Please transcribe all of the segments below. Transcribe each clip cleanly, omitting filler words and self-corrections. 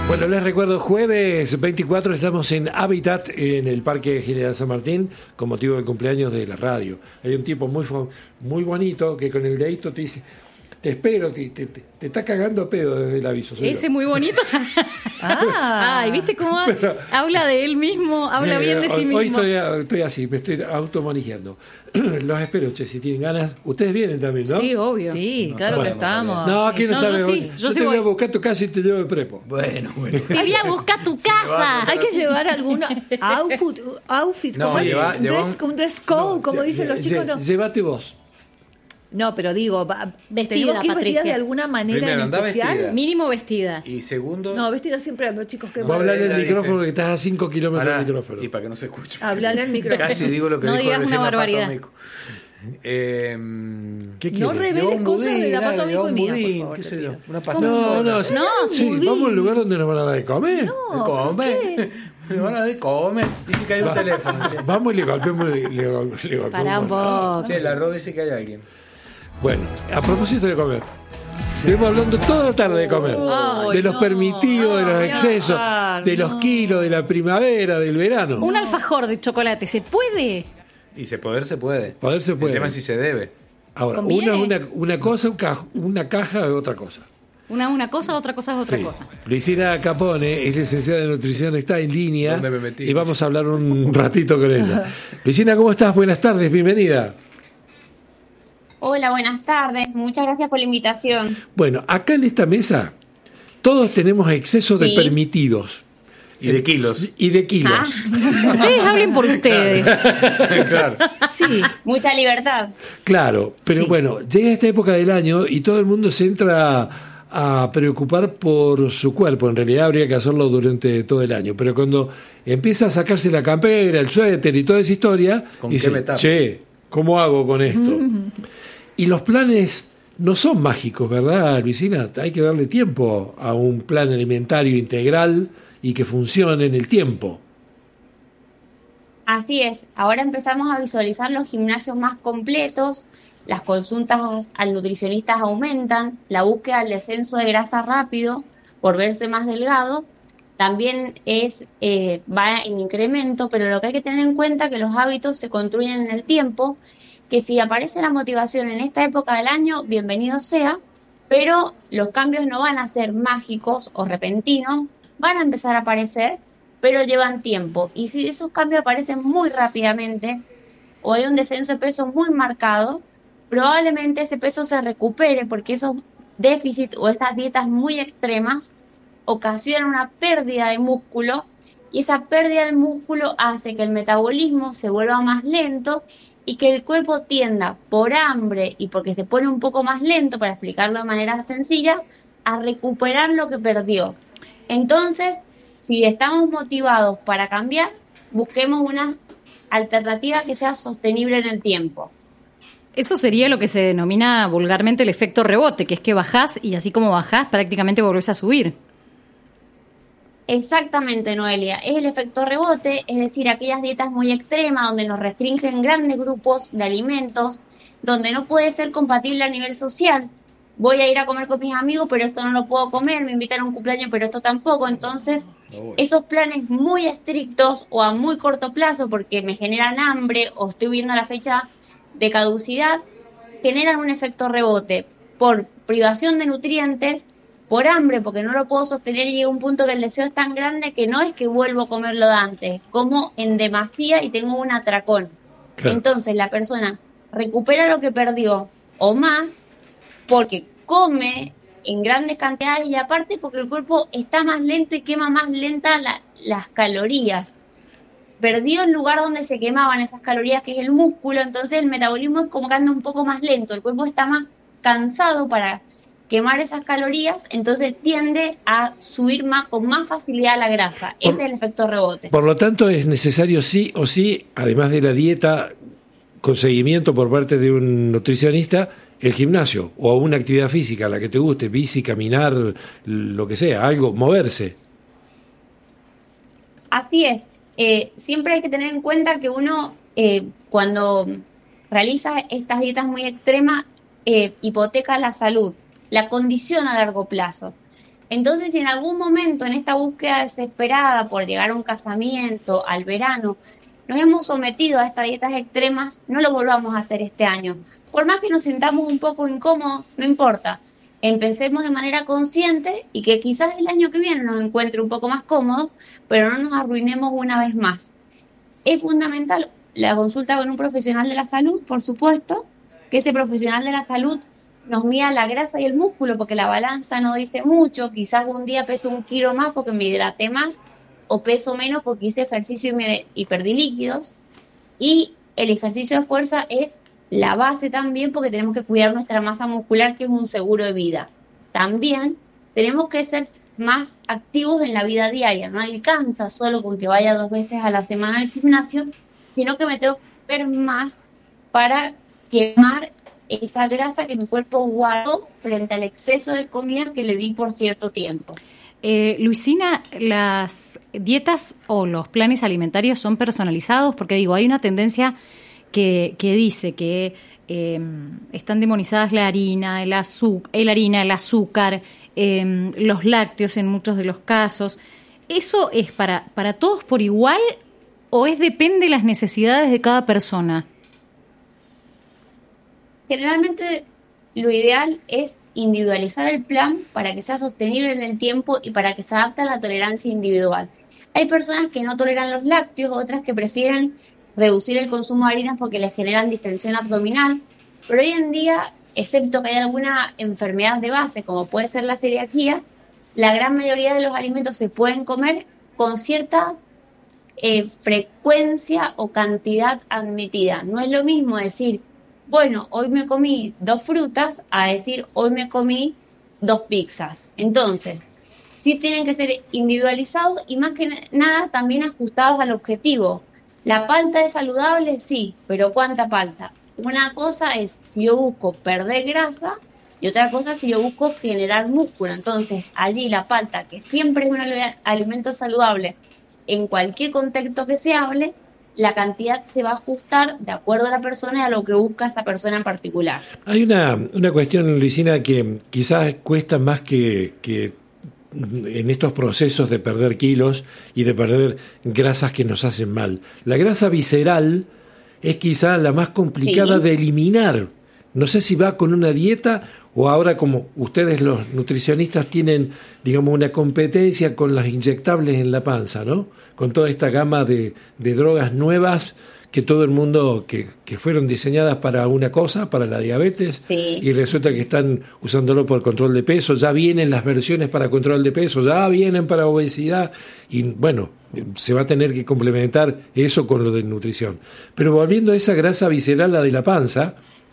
Bueno, les recuerdo, jueves 24 estamos en Hábitat, en el Parque General San Martín, con motivo del cumpleaños de la radio. Hay un tipo muy bonito que con el dedito te dice, te espero, te está cagando a pedo desde el aviso. Ese muy bonito. Ay, ¿viste cómo habla de él mismo? Habla bien de sí mismo. Hoy estoy así, me estoy automanejando. Los espero, che, si tienen ganas. Ustedes vienen también, ¿no? Sí, obvio. Sí, claro que estamos. No, aquí no sabe. Yo te voy a buscar tu casa y te llevo de prepo. Bueno. Te voy a buscar tu casa. Hay que llevar alguna outfit, No, un dress code, como dicen los chicos. No. Llévate vos. No, pero digo, Vestida, que ir Patricia. vestida de alguna manera Primero, en anda especial. vestida. Mínimo vestida. Y segundo... No, vestida siempre ando, chicos. Que Vos hablar en el dije. micrófono que estás a 5 kilómetros Pará, del micrófono. y para que no se escuche. Hablarle al micrófono. Casi digo lo que No dijo digas recién una la Pato barbaridad. Mico. ¿Qué No quieres? reveles cosas de la dale, Pato Mico y mía, por budín, favor, qué te sé yo, pido. una pasta. No, sí, budín. vamos a un lugar donde nos van a dar de comer. No, Come. Me van a dar de comer. Dice que hay un teléfono. Che. Vamos y le golpeamos. Pará un poco. Che, el arroz dice que hay alguien. Bueno, a propósito de comer. Estuvimos hablando toda la tarde de comer. De los permitidos, de los excesos, de los kilos, de la primavera, del verano. Un alfajor de chocolate, ¿se puede? Y se se puede. Poder se puede. El tema es si se debe. Ahora, ¿Conviene? una cosa, una caja es otra cosa. Una cosa, otra cosa es otra Sí. cosa. Luisina Capone es licenciada en nutrición, está en línea. ¿Dónde me metí? Y vamos a hablar un ratito con ella. Luisina, ¿cómo estás? Buenas tardes, bienvenida. Hola, buenas tardes. Muchas gracias por la invitación. Bueno, acá en esta mesa todos tenemos exceso de Sí. permitidos. Y de kilos. Y de kilos. Ustedes hablen por ustedes. Claro. Sí. Mucha libertad. Claro, pero Sí. bueno, llega esta época del año y todo el mundo se entra a preocupar por su cuerpo. En realidad habría que hacerlo durante todo el año, pero cuando empieza a sacarse la campera, el suéter y toda esa historia, ¿Con dice, qué me tapo? che, ¿cómo hago con esto? Y los planes no son mágicos, ¿verdad, Luisina? Hay que darle tiempo a un plan alimentario integral y que funcione en el tiempo. Así es. Ahora empezamos a visualizar los gimnasios más completos, las consultas al nutricionista aumentan, la búsqueda del descenso de grasa rápido por verse más delgado también va en incremento, pero lo que hay que tener en cuenta es que los hábitos se construyen en el tiempo, que si aparece la motivación en esta época del año, bienvenido sea, pero los cambios no van a ser mágicos o repentinos, van a empezar a aparecer, pero llevan tiempo. Y si esos cambios aparecen muy rápidamente o hay un descenso de peso muy marcado, probablemente ese peso se recupere porque esos déficits o esas dietas muy extremas ocasionan una pérdida de músculo y esa pérdida de músculo hace que el metabolismo se vuelva más lento y que el cuerpo tienda por hambre y porque se pone un poco más lento, para explicarlo de manera sencilla, a recuperar lo que perdió. Entonces, si estamos motivados para cambiar, busquemos una alternativa que sea sostenible en el tiempo. Eso sería lo que se denomina vulgarmente el efecto rebote, que es que bajás y así como bajás prácticamente volvés a subir. Exactamente, Noelia. Es el efecto rebote, es decir, aquellas dietas muy extremas donde nos restringen grandes grupos de alimentos, donde no puede ser compatible a nivel social. Voy a ir a comer con mis amigos, pero esto no lo puedo comer, me invitan a un cumpleaños, pero esto tampoco. Entonces, esos planes muy estrictos o a muy corto plazo, porque me generan hambre o estoy viendo la fecha de caducidad, generan un efecto rebote por privación de nutrientes, por hambre, porque no lo puedo sostener y llega un punto que el deseo es tan grande que no es que vuelvo a comer lo de antes, como en demasía y tengo un atracón. Claro. Entonces la persona recupera lo que perdió o más porque come en grandes cantidades y aparte porque el cuerpo está más lento y quema más lenta las calorías. Perdió el lugar donde se quemaban esas calorías, que es el músculo, entonces el metabolismo es como que anda un poco más lento, el cuerpo está más cansado para quemar esas calorías, entonces tiende a subir más con más facilidad la grasa. Ese es el efecto rebote. Por lo tanto, es necesario sí o sí, además de la dieta, con seguimiento por parte de un nutricionista, el gimnasio o una actividad física, la que te guste, bici, caminar, lo que sea, algo, moverse. Así es. Siempre hay que tener en cuenta que uno, cuando realiza estas dietas muy extremas, hipoteca la salud, la condición a largo plazo. Entonces, si en algún momento en esta búsqueda desesperada por llegar a un casamiento, al verano, nos hemos sometido a estas dietas extremas, no lo volvamos a hacer este año. Por más que nos sintamos un poco incómodos, no importa. Empecemos de manera consciente y que quizás el año que viene nos encuentre un poco más cómodos, pero no nos arruinemos una vez más. Es fundamental la consulta con un profesional de la salud, por supuesto, que ese profesional de la salud nos mida la grasa y el músculo, porque la balanza no dice mucho. Quizás un día peso 1 kilo más porque me hidraté más, o peso menos porque hice ejercicio y perdí líquidos. Y el ejercicio de fuerza es la base también, porque tenemos que cuidar nuestra masa muscular, que es un seguro de vida. También tenemos que ser más activos en la vida diaria. No alcanza solo con que vaya 2 veces a la semana al gimnasio, sino que me tengo que ver más para quemar esa grasa que mi cuerpo guardó frente al exceso de comida que le di por cierto tiempo. Luisina, ¿las dietas o los planes alimentarios son personalizados? Porque digo, hay una tendencia que dice que están demonizadas la harina, el azúcar, los lácteos en muchos de los casos. ¿Eso es para todos por igual o depende de las necesidades de cada persona? Generalmente lo ideal es individualizar el plan para que sea sostenible en el tiempo y para que se adapte a la tolerancia individual. Hay personas que no toleran los lácteos, otras que prefieren reducir el consumo de harinas porque les generan distensión abdominal, pero hoy en día, excepto que haya alguna enfermedad de base, como puede ser la celiaquía, la gran mayoría de los alimentos se pueden comer con cierta frecuencia o cantidad admitida. No es lo mismo decir, bueno, hoy me comí 2 frutas, a decir, hoy me comí 2 pizzas. Entonces, sí tienen que ser individualizados y más que nada también ajustados al objetivo. La palta es saludable, sí, pero ¿cuánta palta? Una cosa es si yo busco perder grasa y otra cosa si yo busco generar músculo. Entonces, allí la palta, que siempre es un alimento saludable en cualquier contexto que se hable, la cantidad se va a ajustar de acuerdo a la persona y a lo que busca esa persona en particular. Hay una cuestión, Luisina, que quizás cuesta más que en estos procesos de perder kilos y de perder grasas que nos hacen mal. La grasa visceral es quizás la más complicada de eliminar. No sé si va con una dieta o ahora, como ustedes los nutricionistas tienen, digamos, una competencia con las inyectables en la panza, ¿no? Con toda esta gama de drogas nuevas que todo el mundo, que fueron diseñadas para una cosa, para la diabetes, y resulta que están usándolo por control de peso. Ya vienen las versiones para control de peso, ya vienen para obesidad, y bueno, se va a tener que complementar eso con lo de nutrición. Pero volviendo a esa grasa visceral, la de la panza,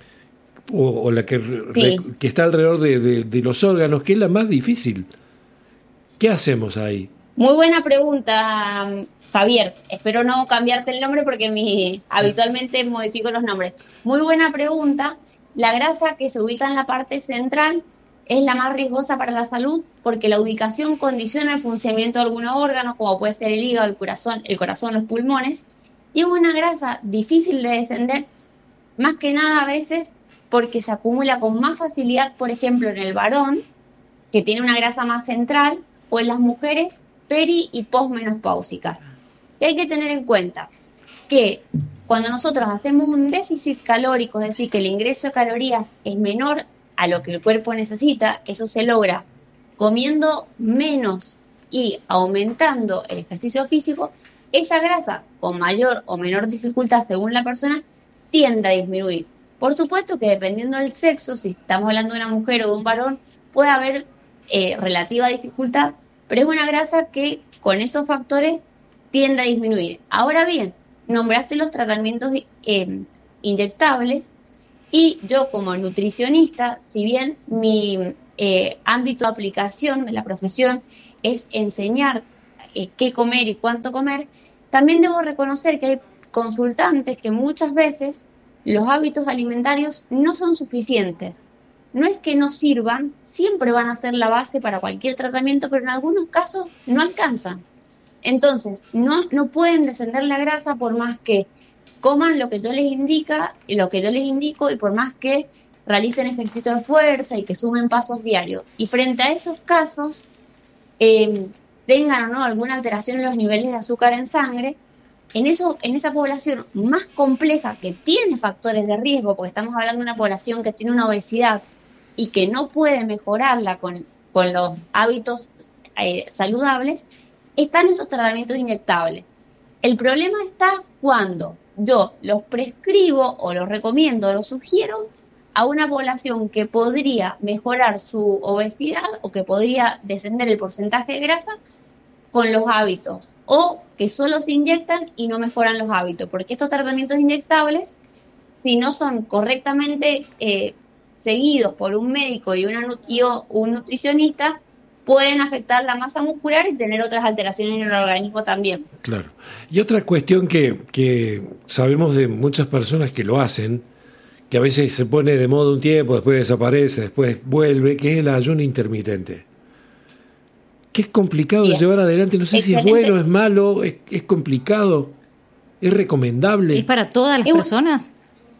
o la que está alrededor de los órganos, que es la más difícil. ¿Qué hacemos ahí? Muy buena pregunta, Javier. Espero no cambiarte el nombre porque habitualmente modifico los nombres. Muy buena pregunta. La grasa que se ubica en la parte central es la más riesgosa para la salud porque la ubicación condiciona el funcionamiento de algunos órganos, como puede ser el hígado, el corazón, los pulmones. Y es una grasa difícil de descender, más que nada a veces porque se acumula con más facilidad, por ejemplo, en el varón, que tiene una grasa más central, o en las mujeres peri- y posmenopáusicas. Y hay que tener en cuenta que cuando nosotros hacemos un déficit calórico, es decir, que el ingreso de calorías es menor a lo que el cuerpo necesita, eso se logra comiendo menos y aumentando el ejercicio físico, esa grasa, con mayor o menor dificultad según la persona, tiende a disminuir. Por supuesto que dependiendo del sexo, si estamos hablando de una mujer o de un varón, puede haber relativa dificultad, pero es una grasa que con esos factores tiende a disminuir. Ahora bien, nombraste los tratamientos inyectables y yo como nutricionista, si bien mi ámbito de aplicación de la profesión es enseñar qué comer y cuánto comer, también debo reconocer que hay consultantes que muchas veces los hábitos alimentarios no son suficientes. No es que no sirvan, siempre van a ser la base para cualquier tratamiento, pero en algunos casos no alcanzan. Entonces, no pueden descender la grasa por más que coman lo que yo les indico y por más que realicen ejercicio de fuerza y que sumen pasos diarios. Y frente a esos casos, tengan o no alguna alteración en los niveles de azúcar en sangre, en esa población más compleja que tiene factores de riesgo, porque estamos hablando de una población que tiene una obesidad y que no puede mejorarla con los hábitos saludables, están esos tratamientos inyectables. El problema está cuando yo los prescribo o los recomiendo o los sugiero a una población que podría mejorar su obesidad o que podría descender el porcentaje de grasa con los hábitos, o que solo se inyectan y no mejoran los hábitos, porque estos tratamientos inyectables, si no son correctamente seguidos por un médico y un nutricionista, pueden afectar la masa muscular y tener otras alteraciones en el organismo también. Claro. Y otra cuestión que sabemos de muchas personas que lo hacen, que a veces se pone de moda un tiempo, después desaparece, después vuelve, que es el ayuno intermitente. Que es complicado de llevar adelante, no sé Excelente. si es bueno, es malo, es complicado, es recomendable. ¿Es para todas las personas?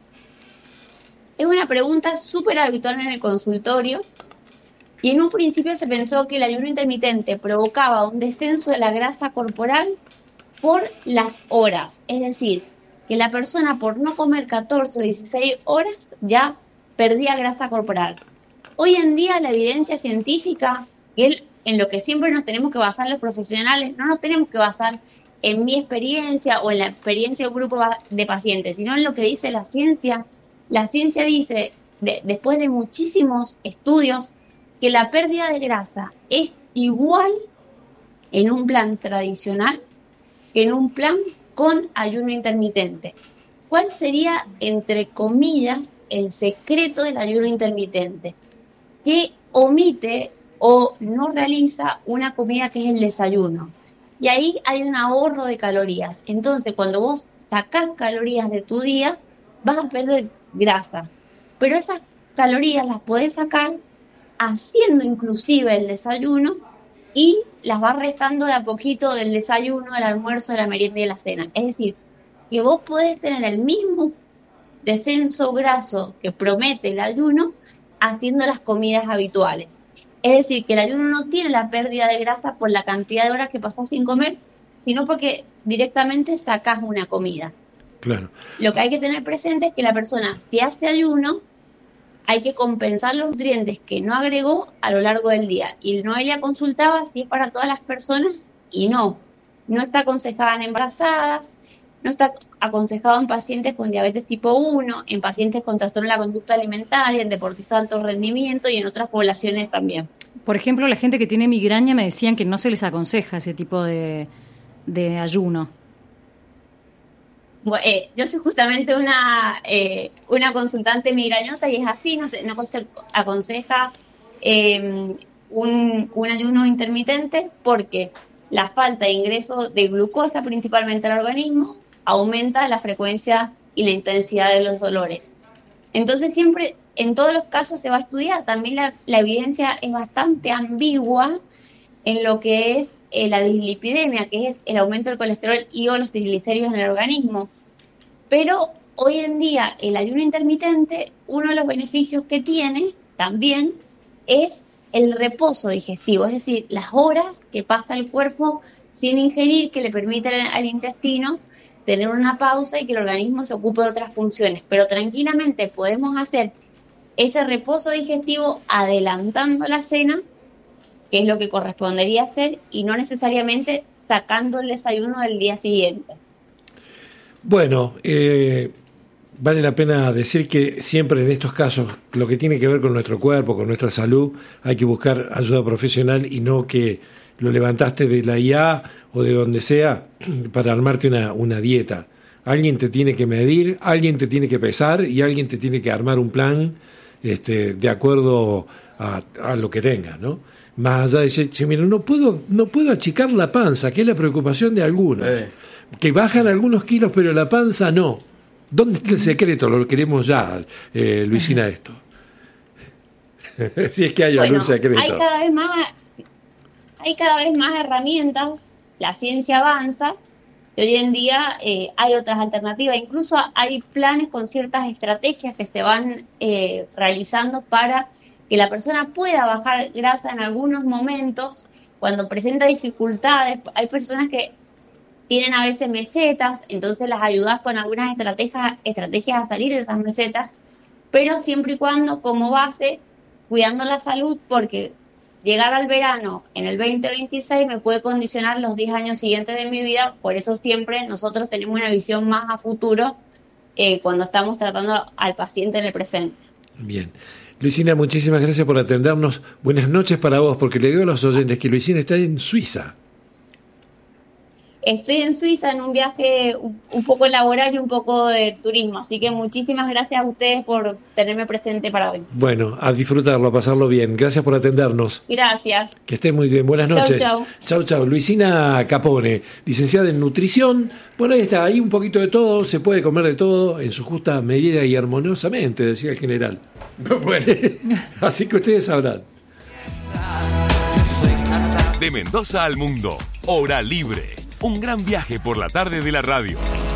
Es una pregunta súper habitual en el consultorio y en un principio se pensó que el ayuno intermitente provocaba un descenso de la grasa corporal por las horas, es decir, que la persona por no comer 14 o 16 horas ya perdía grasa corporal. Hoy en día la evidencia científica, en lo que siempre nos tenemos que basar los profesionales, no nos tenemos que basar en mi experiencia o en la experiencia de un grupo de pacientes, sino en lo que dice la ciencia. La ciencia dice, después de muchísimos estudios, que la pérdida de grasa es igual en un plan tradicional que en un plan con ayuno intermitente. ¿Cuál sería, entre comillas, el secreto del ayuno intermitente? Que omite o no realiza una comida que es el desayuno. Y ahí hay un ahorro de calorías. Entonces, cuando vos sacás calorías de tu día, vas a perder grasa. Pero esas calorías las podés sacar haciendo inclusive el desayuno y las vas restando de a poquito del desayuno, del almuerzo, de la merienda y de la cena. Es decir, que vos podés tener el mismo descenso graso que promete el ayuno haciendo las comidas habituales. Es decir, que el ayuno no tiene la pérdida de grasa por la cantidad de horas que pasás sin comer, sino porque directamente sacás una comida. Claro. Lo que hay que tener presente es que la persona, si hace ayuno, hay que compensar los nutrientes que no agregó a lo largo del día. Y Noelia consultaba si es para todas las personas y no. No está aconsejada en embarazadas, no está aconsejado en pacientes con diabetes tipo 1, en pacientes con trastorno de la conducta alimentaria, en deportistas de alto rendimiento y en otras poblaciones también. Por ejemplo, la gente que tiene migraña me decían que no se les aconseja ese tipo de ayuno. Yo soy justamente una consultante migrañosa y es así, no se aconseja un ayuno intermitente porque la falta de ingreso de glucosa principalmente al organismo aumenta la frecuencia y la intensidad de los dolores. Entonces siempre, en todos los casos se va a estudiar, también la evidencia es bastante ambigua en lo que es la dislipidemia, que es el aumento del colesterol y o los triglicéridos en el organismo. Pero hoy en día el ayuno intermitente, uno de los beneficios que tiene también es el reposo digestivo, es decir, las horas que pasa el cuerpo sin ingerir, que le permiten al intestino tener una pausa y que el organismo se ocupe de otras funciones. Pero tranquilamente podemos hacer ese reposo digestivo adelantando la cena, que es lo que correspondería hacer, y no necesariamente sacando el desayuno del día siguiente. Bueno, vale la pena decir que siempre en estos casos, lo que tiene que ver con nuestro cuerpo, con nuestra salud, hay que buscar ayuda profesional y no que lo levantaste de la IA o de donde sea para armarte una dieta. Alguien te tiene que medir, alguien te tiene que pesar y alguien te tiene que armar un plan de acuerdo a lo que tengas, ¿no? Más allá de decir, mira, no puedo achicar la panza, que es la preocupación de algunos. Que bajan algunos kilos, pero la panza no. ¿Dónde está el secreto? Lo queremos ya, Luisina, esto. Si es que hay algún secreto. Hay cada vez más herramientas, la ciencia avanza, y hoy en día hay otras alternativas. Incluso hay planes con ciertas estrategias que se van realizando para que la persona pueda bajar grasa en algunos momentos cuando presenta dificultades, hay personas que tienen a veces mesetas, entonces las ayudas con algunas estrategias a salir de esas mesetas, pero siempre y cuando como base, cuidando la salud, porque llegar al verano en el 2026 me puede condicionar los 10 años siguientes de mi vida, por eso siempre nosotros tenemos una visión más a futuro cuando estamos tratando al paciente en el presente. Bien. Luisina, muchísimas gracias por atendernos. Buenas noches para vos, porque le digo a los oyentes que Luisina está en Suiza. Estoy en Suiza en un viaje un poco laboral y un poco de turismo, así que muchísimas gracias a ustedes por tenerme presente para hoy. Bueno, a disfrutarlo, a pasarlo bien. Gracias por atendernos. Gracias. Que esté muy bien. Buenas noches. Chau, chau. Chau. Luisina Capone, licenciada en nutrición. Bueno, ahí está, ahí un poquito de todo. Se puede comer de todo en su justa medida y armoniosamente, decía el general. Bueno, así que ustedes sabrán. De Mendoza al mundo, Hora Libre. Un gran viaje por la tarde de la radio.